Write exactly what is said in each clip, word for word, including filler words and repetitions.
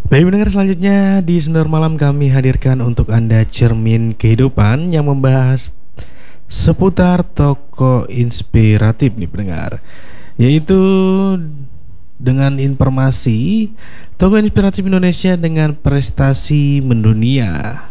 Baik pendengar, selanjutnya di Sendor Malam kami hadirkan untuk Anda cermin kehidupan yang membahas seputar tokoh inspiratif nih pendengar, yaitu dengan informasi tokoh inspiratif Indonesia dengan prestasi mendunia.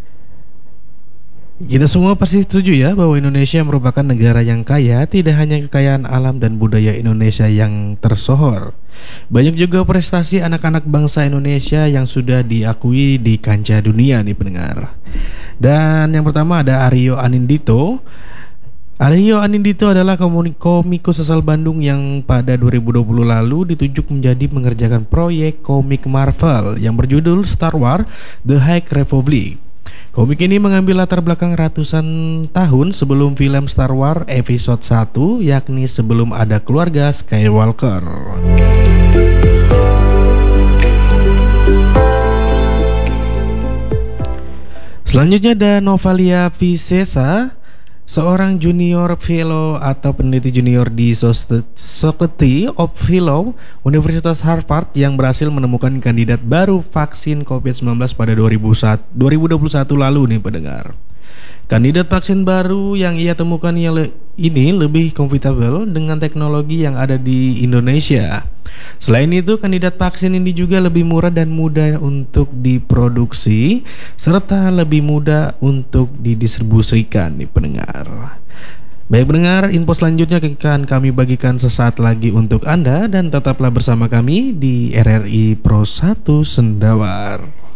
Kita semua pasti setuju ya bahwa Indonesia merupakan negara yang kaya, tidak hanya kekayaan alam dan budaya Indonesia yang tersohor. Banyak juga prestasi anak-anak bangsa Indonesia yang sudah diakui di kancah dunia nih pendengar. Dan yang pertama ada Aryo Anindito. Aryo Anindito adalah komuni- komikus asal Bandung yang pada dua ribu dua puluh lalu ditunjuk menjadi mengerjakan proyek komik Marvel yang berjudul Star Wars The High Republic. Komik ini mengambil latar belakang ratusan tahun sebelum film Star Wars Episode satu, yakni sebelum ada keluarga Skywalker. Selanjutnya ada Novalia Vicesa, seorang junior fellow atau peneliti junior di Society of Fellow Universitas Harvard yang berhasil menemukan kandidat baru vaksin covid sembilan belas pada dua ribu dua puluh satu lalu nih pendengar. Kandidat vaksin baru yang ia temukan ini lebih kompatibel dengan teknologi yang ada di Indonesia. Selain itu, kandidat vaksin ini juga lebih murah dan mudah untuk diproduksi serta lebih mudah untuk didistribusikan nih pendengar. Baik pendengar, info selanjutnya akan kami bagikan sesaat lagi untuk Anda dan tetaplah bersama kami di R R I Pro satu Sendawar.